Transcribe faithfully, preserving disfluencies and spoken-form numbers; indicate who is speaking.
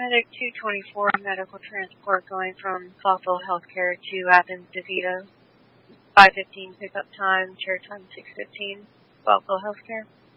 Speaker 1: Medic two twenty-four, medical transport going from Southwell Healthcare to Athens, DeVito. five fifteen pickup time, chair time six fifteen, Southwell Healthcare.